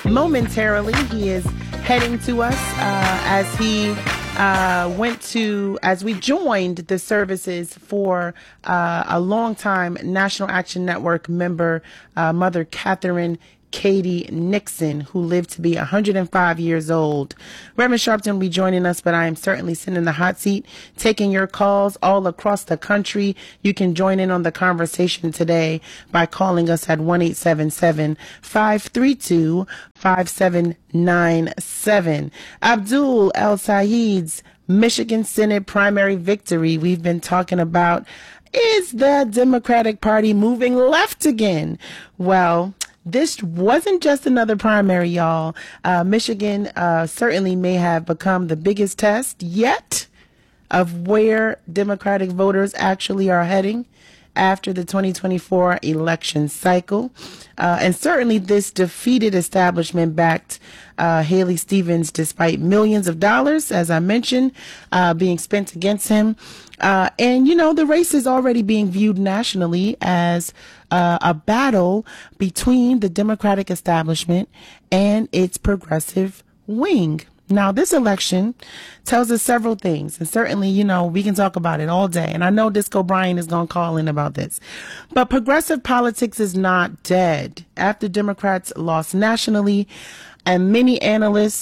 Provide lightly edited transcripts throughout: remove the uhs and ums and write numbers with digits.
momentarily. He is heading to us as we joined the services for a longtime National Action Network member, Mother Catherine Katie Nixon, who lived to be 105 years old. Reverend Sharpton will be joining us, but I am certainly sitting in the hot seat, taking your calls all across the country. You can join in on the conversation today by calling us at 1-877-532-5797. Abdul El Said's Michigan Senate primary victory. We've been talking about, is the Democratic Party moving left again? Well, this wasn't just another primary, y'all. Michigan certainly may have become the biggest test yet of where Democratic voters actually are heading after the 2024 election cycle. And certainly this defeated establishment-backed Haley Stevens, despite millions of dollars, as I mentioned, being spent against him. And, you know, the race is already being viewed nationally as a battle between the Democratic establishment and its progressive wing. Now, this election tells us several things, and certainly, you know, we can talk about it all day. And I know Disco Brian is going to call in about this. But progressive politics is not dead. After Democrats lost nationally, and many analysts,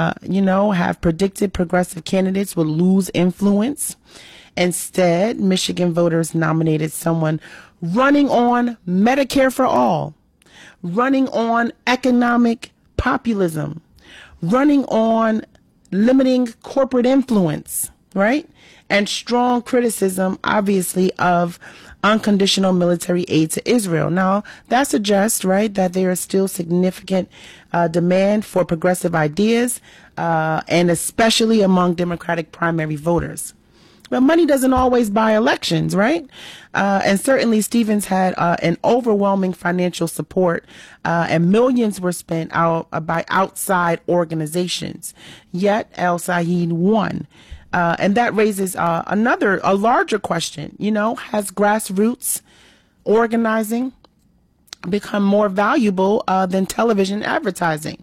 have predicted progressive candidates would lose influence. Instead, Michigan voters nominated someone running on Medicare for all, running on economic populism, running on limiting corporate influence, right? And strong criticism, obviously, of unconditional military aid to Israel. Now, that suggests, right, that there is still significant demand for progressive ideas, and especially among Democratic primary voters. But money doesn't always buy elections, right? And certainly Stevens had an overwhelming financial support, and millions were spent by outside organizations. Yet El Said won. And that raises a larger question. You know, has grassroots organizing become more valuable than television advertising?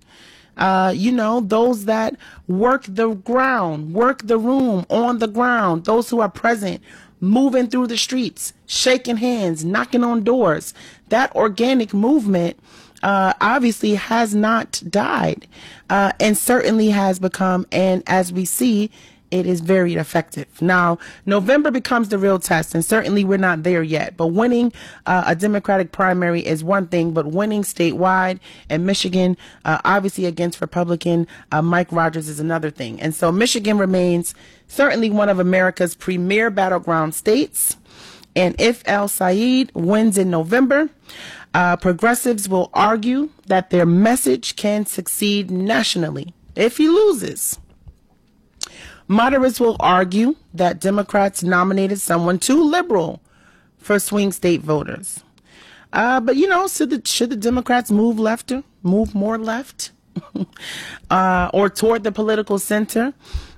Those that work the ground, work the room on the ground, those who are present, moving through the streets, shaking hands, knocking on doors. That organic movement obviously has not died, and certainly has become, and as we see, it is very effective. Now, November becomes the real test, and certainly we're not there yet. But winning a Democratic primary is one thing, but winning statewide in Michigan, obviously against Republican Mike Rogers, is another thing. And so Michigan remains certainly one of America's premier battleground states. And if El Said wins in November, progressives will argue that their message can succeed nationally. If he loses, moderates will argue that Democrats nominated someone too liberal for swing state voters. But, you know, should the Democrats move more left, or toward the political center?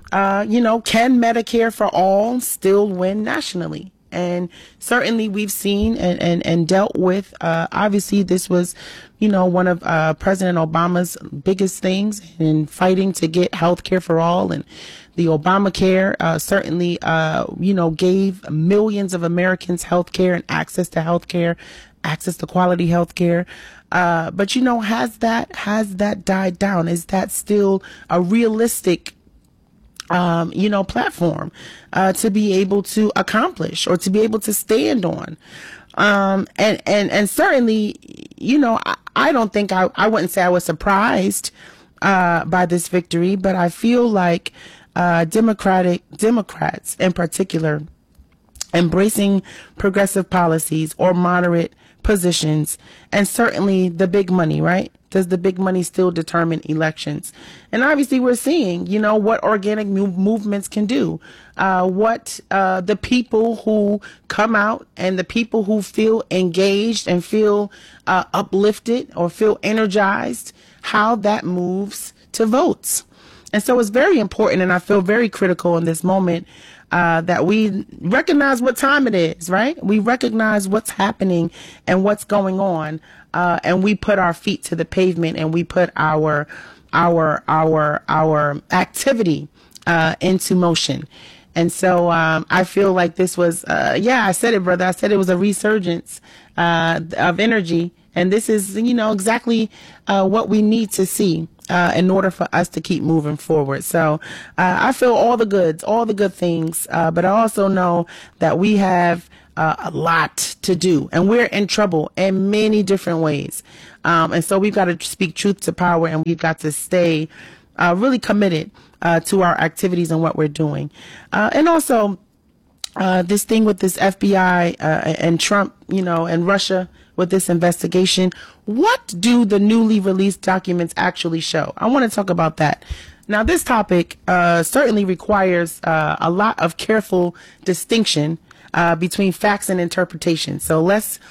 Can Medicare for all still win nationally? And certainly we've seen and dealt with, obviously this was, one of President Obama's biggest things in fighting to get health care for all. And the Obamacare certainly, gave millions of Americans health care and access to health care, access to quality health care. But, has that died down? Is that still a realistic platform to be able to accomplish or to be able to stand on? And certainly, I don't think I wouldn't say I was surprised by this victory, but I feel like Democrats in particular embracing progressive policies or moderate positions, and certainly the big money, right? Does the big money still determine elections? And obviously we're seeing, what organic movements can do, what the people who come out and the people who feel engaged and feel uplifted or feel energized, how that moves to votes. And so it's very important, and I feel very critical in this moment that we recognize what time it is, right? We recognize what's happening and what's going on, and we put our feet to the pavement and we put our activity into motion. And so I feel like this was, I said it, brother. I said it was a resurgence of energy. And this is, exactly what we need to see in order for us to keep moving forward. So I feel all the good things. But I also know that we have a lot to do, and we're in trouble in many different ways. And so we've got to speak truth to power, and we've got to stay really committed to our activities and what we're doing. And also this thing with this FBI and Trump, and Russia with this investigation. What do the newly released documents actually show? I want to talk about that. Now, this topic certainly requires a lot of careful distinction between facts and interpretation. So let's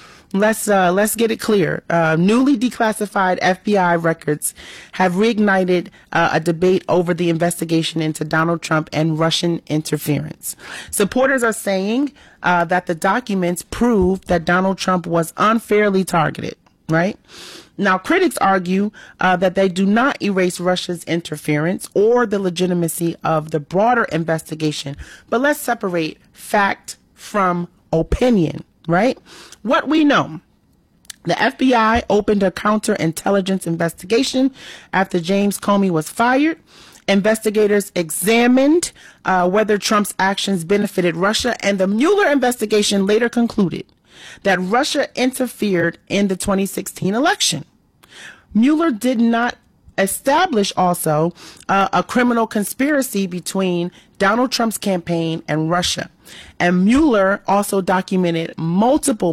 get it clear. Newly declassified FBI records have reignited a debate over the investigation into Donald Trump and Russian interference. Supporters are saying that the documents prove that Donald Trump was unfairly targeted, right? Now, critics argue that they do not erase Russia's interference or the legitimacy of the broader investigation. But let's separate fact from opinion, right? What we know: the FBI opened a counterintelligence investigation after James Comey was fired. Investigators examined whether Trump's actions benefited Russia, and the Mueller investigation later concluded that Russia interfered in the 2016 election. Mueller did not establish also a criminal conspiracy between Donald Trump's campaign and Russia. And Mueller also documented multiple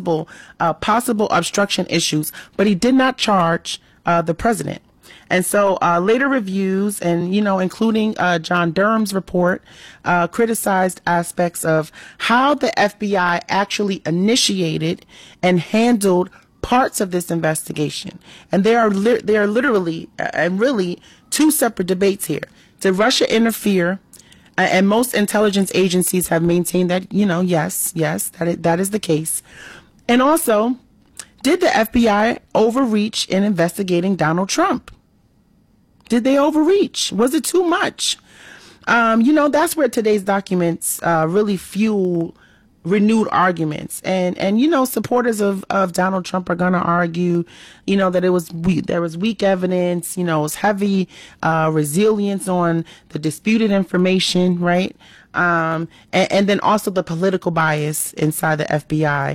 possible obstruction issues, but he did not charge the president. And so later reviews and, including John Durham's report, criticized aspects of how the FBI actually initiated and handled parts of this investigation. And there are literally and really two separate debates here. Did Russia interfere? And most intelligence agencies have maintained that, yes, that is the case. And also, did the FBI overreach in investigating Donald Trump? Did they overreach? Was it too much? That's where today's documents really fuel renewed arguments. And supporters of Donald Trump are going to argue, that there was weak evidence, it was heavy resilience on the disputed information, right? And then also the political bias inside the FBI.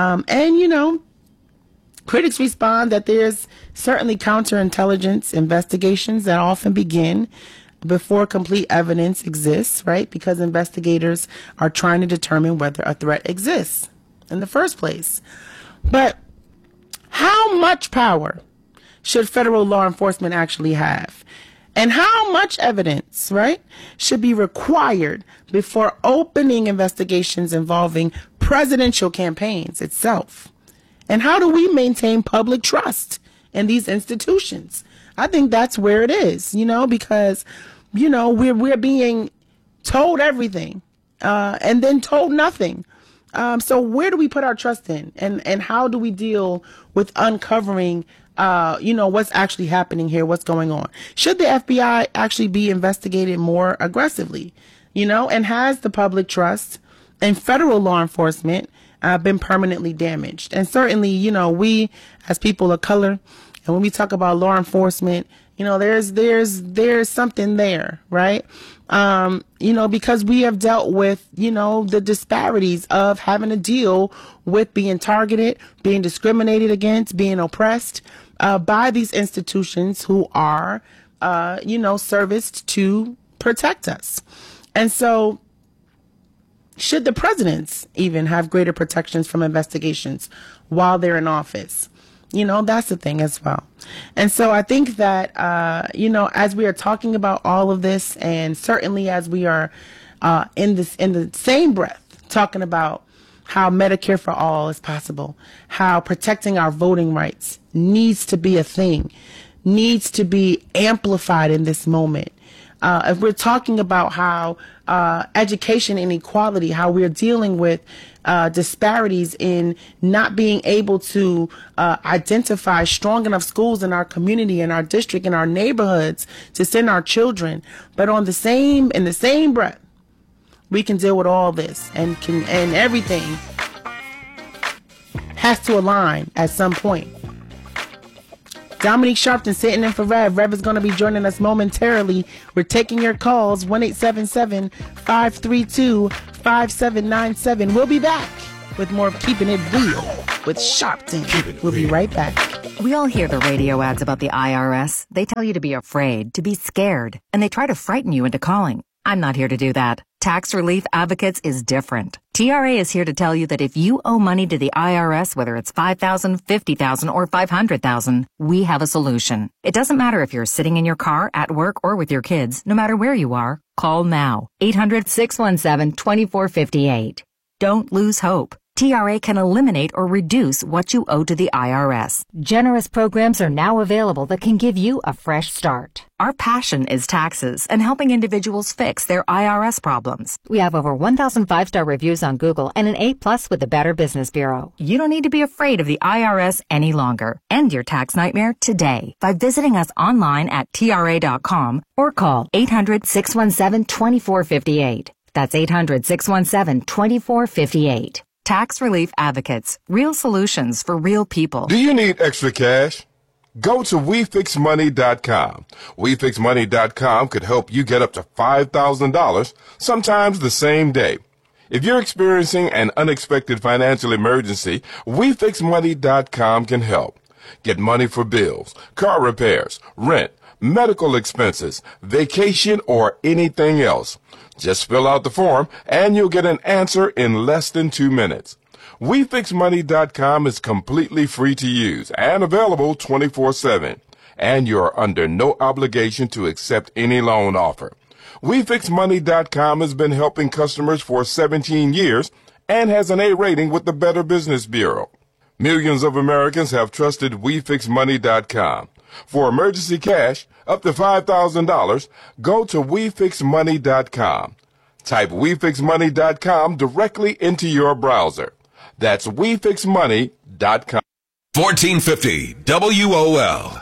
Critics respond that there's certainly counterintelligence investigations that often begin before complete evidence exists, right? Because investigators are trying to determine whether a threat exists in the first place. But how much power should federal law enforcement actually have? And how much evidence, right, should be required before opening investigations involving presidential campaigns itself? And how do we maintain public trust in these institutions? I think that's where it is, because, we're being told everything and then told nothing. So where do we put our trust in? And how do we deal with uncovering, what's actually happening here, what's going on? Should the FBI actually be investigated more aggressively, and has the public trust in federal law enforcement been permanently damaged? And certainly, we as people of color, and when we talk about law enforcement, there's something there, right? Because we have dealt with, the disparities of having to deal with being targeted, being discriminated against, being oppressed by these institutions who are, serviced to protect us. And so, should the presidents even have greater protections from investigations while they're in office? That's the thing as well. And so I think that, as we are talking about all of this, and certainly as we are in the same breath talking about how Medicare for all is possible, how protecting our voting rights needs to be a thing, needs to be amplified in this moment. if we're talking about how education inequality, how we're dealing with disparities in not being able to identify strong enough schools in our community, in our district, in our neighborhoods to send our children, but in the same breath, we can deal with all this and everything has to align at some point. Dominique Sharpton sitting in for Rev. Rev is going to be joining us momentarily. We're taking your calls, 1-877-532-5797. We'll be back with more of Keeping It Real with Sharpton. We'll be right back. We all hear the radio ads about the IRS. They tell you to be afraid, to be scared, and they try to frighten you into calling. I'm not here to do that. Tax Relief Advocates is different. TRA is here to tell you that if you owe money to the IRS, whether it's $5,000, $50,000, or $500,000, we have a solution. It doesn't matter if you're sitting in your car, at work, or with your kids. No matter where you are, call now. 800-617-2458. Don't lose hope. TRA can eliminate or reduce what you owe to the IRS. Generous programs are now available that can give you a fresh start. Our passion is taxes and helping individuals fix their IRS problems. We have over 1,000 5-star reviews on Google and an A+ with the Better Business Bureau. You don't need to be afraid of the IRS any longer. End your tax nightmare today by visiting us online at TRA.com or call 800-617-2458. That's 800-617-2458. Tax Relief Advocates. Real solutions for real people. Do you need extra cash? Go to WeFixMoney.com. WeFixMoney.com could help you get up to $5,000, sometimes the same day. If you're experiencing an unexpected financial emergency, WeFixMoney.com can help. Get money for bills, car repairs, rent, medical expenses, vacation, or anything else. Just fill out the form and you'll get an answer in less than 2 minutes. WeFixMoney.com is completely free to use and available 24/7. And you're under no obligation to accept any loan offer. WeFixMoney.com has been helping customers for 17 years and has an A rating with the Better Business Bureau. Millions of Americans have trusted WeFixMoney.com. For emergency cash, up to $5,000, go to WeFixMoney.com. Type WeFixMoney.com directly into your browser. That's WeFixMoney.com. 1450 WOL.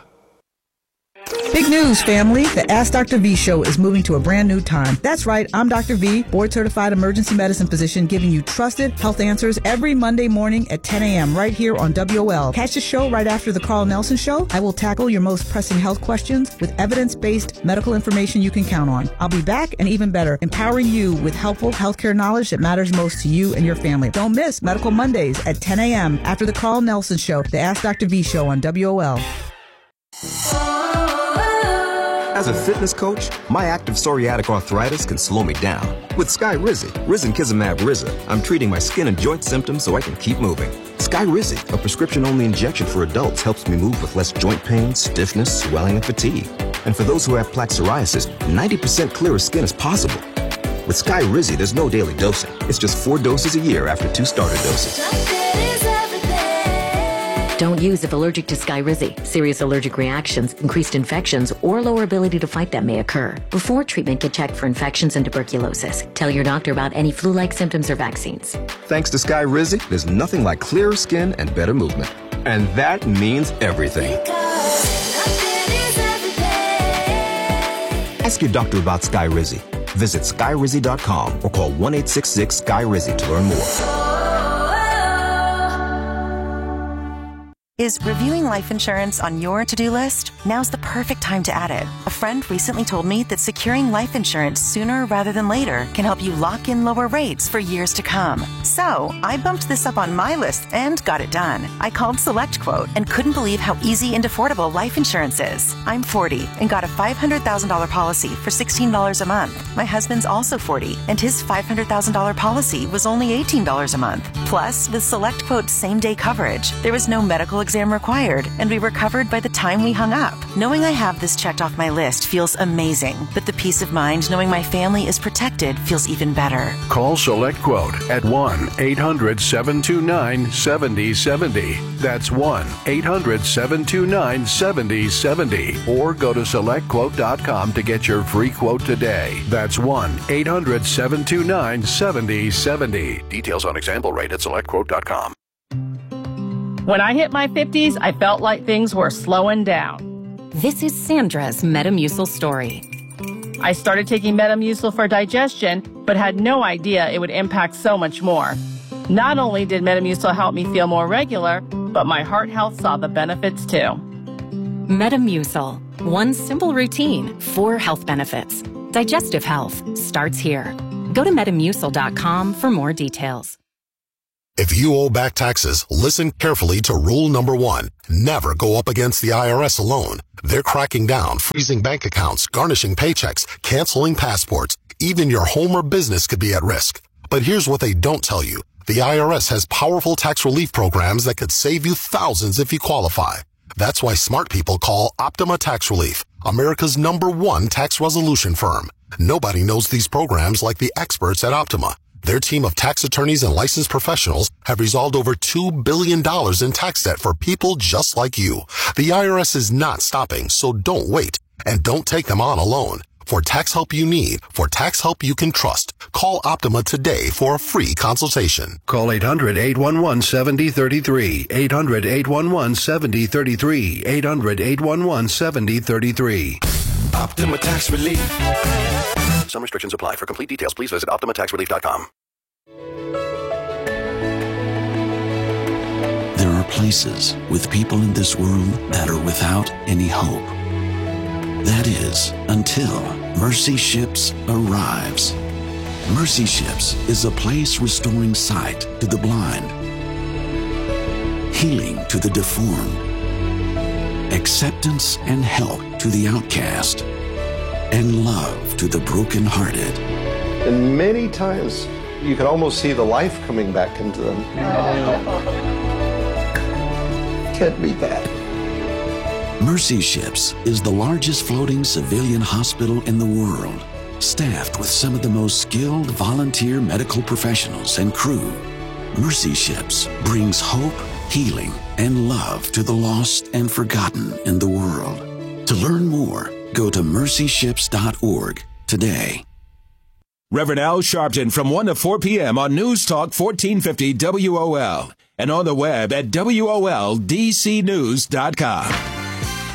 Big news, family. The Ask Dr. V show is moving to a brand new time. That's right. I'm Dr. V, board-certified emergency medicine physician, giving you trusted health answers every Monday morning at 10 a.m. right here on WOL. Catch the show right after the Carl Nelson Show. I will tackle your most pressing health questions with evidence-based medical information you can count on. I'll be back, and even better, empowering you with helpful healthcare knowledge that matters most to you and your family. Don't miss Medical Mondays at 10 a.m. after the Carl Nelson Show, the Ask Dr. V show on WOL. As a fitness coach, my active psoriatic arthritis can slow me down. With Skyrizi, Risankizumab Riza, I'm treating my skin and joint symptoms so I can keep moving. Skyrizi, a prescription-only injection for adults, helps me move with less joint pain, stiffness, swelling, and fatigue. And for those who have plaque psoriasis, 90% clearer skin is possible. With Skyrizi, there's no daily dosing. It's just 4 doses a year after 2 starter doses. Don't use if allergic to Skyrizi. Serious allergic reactions, increased infections, or lower ability to fight them may occur. Before treatment, get checked for infections and tuberculosis. Tell your doctor about any flu-like symptoms or vaccines. Thanks to Skyrizi, there's nothing like clearer skin and better movement. And that means everything. Ask your doctor about Skyrizi. Visit Skyrizi.com or call 1-866-SKY-RIZI to learn more. Is reviewing life insurance on your to-do list? Now's the perfect time to add it. A friend recently told me that securing life insurance sooner rather than later can help you lock in lower rates for years to come. So I bumped this up on my list and got it done. I called SelectQuote and couldn't believe how easy and affordable life insurance is. I'm 40 and got a $500,000 policy for $16 a month. My husband's also 40 and his $500,000 policy was only $18 a month. Plus, with SelectQuote's same-day coverage, there was no medical exam required, and we were covered by the time we hung up. Knowing I have this checked off my list exist feels amazing, but the peace of mind knowing my family is protected feels even better. Call SelectQuote at 1-800-729-7070. That's 1-800-729-7070. Or go to SelectQuote.com to get your free quote today. That's 1-800-729-7070. Details on example rate at SelectQuote.com. When I hit my 50s, I felt like things were slowing down. This is Sandra's Metamucil story. I started taking Metamucil for digestion, but had no idea it would impact so much more. Not only did Metamucil help me feel more regular, but my heart health saw the benefits too. Metamucil. One simple routine, 4 health benefits. Digestive health starts here. Go to Metamucil.com for more details. If you owe back taxes, listen carefully to rule number 1. Never go up against the IRS alone. They're cracking down, freezing bank accounts, garnishing paychecks, canceling passports. Even your home or business could be at risk. But here's what they don't tell you. The IRS has powerful tax relief programs that could save you thousands if you qualify. That's why smart people call Optima Tax Relief, America's #1 tax resolution firm. Nobody knows these programs like the experts at Optima. Their team of tax attorneys and licensed professionals have resolved over $2 billion in tax debt for people just like you. The IRS is not stopping, so don't wait. And don't take them on alone. For tax help you need, for tax help you can trust, call Optima today for a free consultation. Call 800-811-7033. 800-811-7033. 800-811-7033. Optima Tax Relief. Some restrictions apply. For complete details, please visit OptimaTaxRelief.com. There are places with people in this world that are without any hope. That is, until Mercy Ships arrives. Mercy Ships is a place restoring sight to the blind, healing to the deformed, acceptance and help to the outcast, and love to the brokenhearted. And many times you can almost see the life coming back into them. Can't beat that. Mercy Ships is the largest floating civilian hospital in the world, staffed with some of the most skilled volunteer medical professionals and crew. Mercy Ships brings hope, healing, and love to the lost and forgotten in the world. To learn more, go to mercyships.org today. Reverend Al Sharpton from 1 to 4 p.m. on News Talk 1450 WOL and on the web at WOLDCnews.com.